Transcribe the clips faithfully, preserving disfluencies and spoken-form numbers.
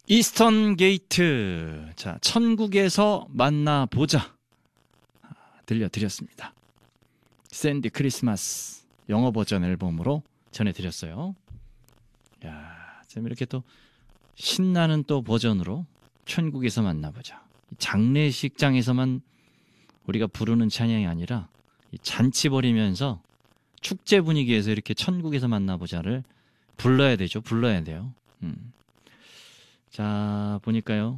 이스턴 게이트. 자, 천국에서 만나보자. 들려드렸습니다. 샌디 크리스마스 영어 버전 앨범으로 전해드렸어요. 야, 참 이렇게 또 신나는 또 버전으로 천국에서 만나보자. 장례식장에서만 우리가 부르는 찬양이 아니라 잔치 벌이면서 축제 분위기에서 이렇게 천국에서 만나보자를 불러야 되죠. 불러야 돼요. 음. 자, 보니까요.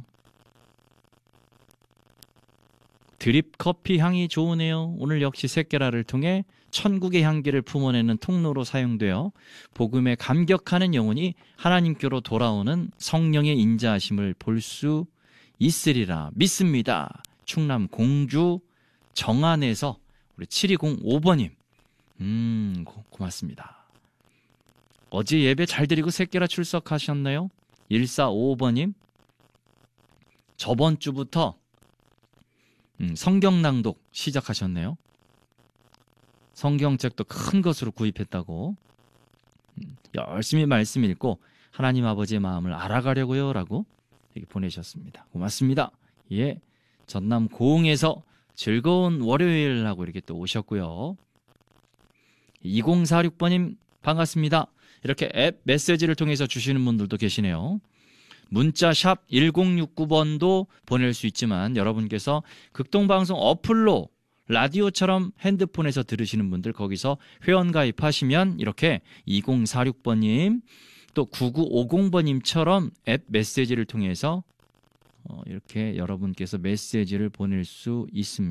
드립 커피 향이 좋으네요. 오늘 역시 새끼라를 통해 천국의 향기를 품어내는 통로로 사용되어 복음에 감격하는 영혼이 하나님께로 돌아오는 성령의 인자하심을 볼 수 있으리라 믿습니다. 충남 공주 정안에서 우리 칠이공오 번님 음 고, 고맙습니다. 어제 예배 잘 드리고 새끼라 출석하셨나요? 일사오오 번님 저번 주부터 음, 성경 낭독 시작하셨네요. 성경책도 큰 것으로 구입했다고. 음, 열심히 말씀 읽고 하나님 아버지의 마음을 알아가려고요 라고 이렇게 보내셨습니다. 고맙습니다. 예, 전남 고흥에서 즐거운 월요일 하고 이렇게 또 오셨고요. 이공사육 번님 반갑습니다. 이렇게 앱 메시지를 통해서 주시는 분들도 계시네요. 문자 샵 일공육구 번도 보낼 수 있지만 여러분께서 극동방송 어플로 라디오처럼 핸드폰에서 들으시는 분들 거기서 회원가입하시면 이렇게 이공사육 번님 또 구구오공 번님처럼 앱 메시지를 통해서 이렇게 여러분께서 메시지를 보낼 수 있습니다.